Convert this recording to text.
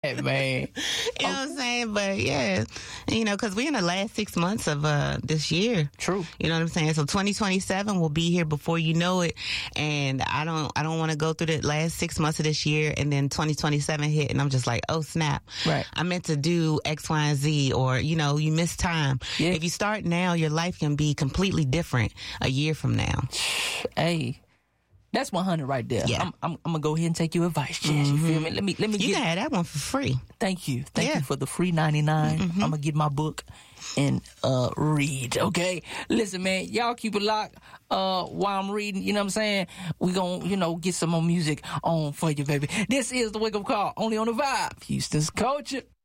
that, man. You know what I'm saying? But yeah, because we're in the last 6 months of this year. True. You know what I'm saying? So 2027 will be here before you know it. And I don't want to go through the last 6 months of this year and then 2027 hit and I'm just like, oh snap. Right. I meant to do X, Y, and Z, or, you missed time. Yeah. If you start now, your life can be completely different a year from now. Hey. That's 100 right there. Yeah. I'm gonna go ahead and take your advice, Jazz. You feel me? Let me You can have that one for free. Thank you for the free 99. I'm gonna get my book and read. Okay, listen, man, y'all keep it locked. While I'm reading, you know what I'm saying? We gonna get some more music on for you, baby. This is the Wake Up Call, only on the Vibe, Houston's Culture.